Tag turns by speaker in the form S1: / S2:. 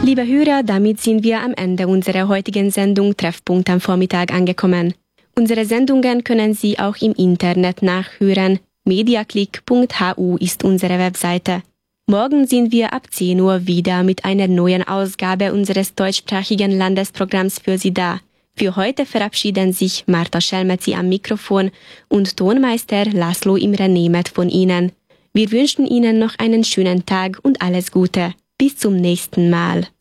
S1: Liebe Hörer, damit sind wir am Ende unserer heutigen Sendung Treffpunkt am Vormittag angekommen. Unsere Sendungen können Sie auch im Internet nachhören. mediaclick.hu ist unsere Webseite. Morgen sind wir ab 10 Uhr wieder mit einer neuen Ausgabe unseres deutschsprachigen Landesprogramms für Sie da. Für heute verabschieden sich Marta Schelmetzi am Mikrofon und Tonmeister Laszlo Imre Németh von Ihnen. Wir wünschen Ihnen noch einen schönen Tag und alles Gute. Bis zum nächsten Mal.